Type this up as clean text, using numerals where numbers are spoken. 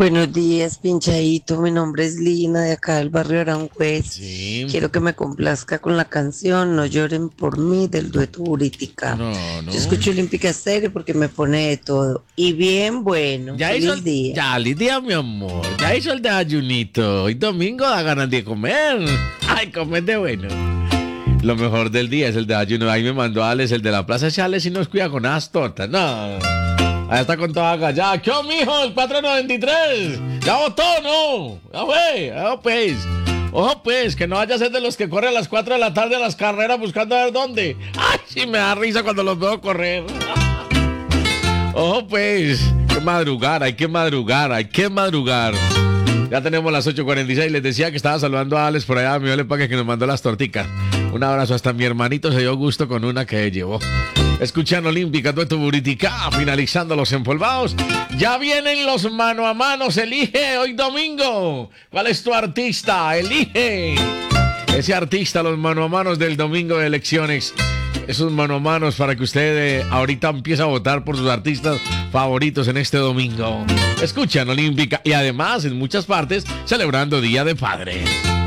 Buenos días, pinchadito. Mi nombre es Lina de acá del barrio Aranjuez. Sí, Quiero que me complazca con la canción No lloren por mí del dueto Buritica. no, Yo no. escucho Olímpica Estéreo porque me pone de todo. Y bien bueno. Ya hizo Feliz día. ya, Lidia, mi amor. Ya hizo el desayunito. Hoy domingo da ganas de comer. Ay, comer de bueno. Lo mejor del día es el desayuno. Ahí me mandó Alex, el de la plaza. Ese Alex y nos cuida con las tortas. No. Ahí está con toda gallada. ¿Qué, mijo? El 493. Ya votó, ¿no? Ya fue. Ojo, pues. Ojo, pues, que no vaya a ser de los que corren a las 4 de la tarde a las carreras buscando a ver dónde. Ay, sí, me da risa cuando los veo correr. Ojo, pues, que madrugar, hay que madrugar, hay que madrugar. Ya tenemos las 8:46. Les decía que estaba saludando a Alex por allá, a mi Ole Paque, que nos mandó las torticas. Un abrazo, hasta mi hermanito se dio gusto con una que llevó. Escuchan Olímpica, Dueto Buritica, finalizando los empolvados. Ya vienen los mano a manos, elige hoy domingo. ¿Cuál es tu artista? Elige. Ese artista, los mano a manos del domingo de elecciones. Esos mano a manos para que usted ahorita empiece a votar por sus artistas favoritos en este domingo. Escuchan Olímpica y además en muchas partes celebrando Día de Padres.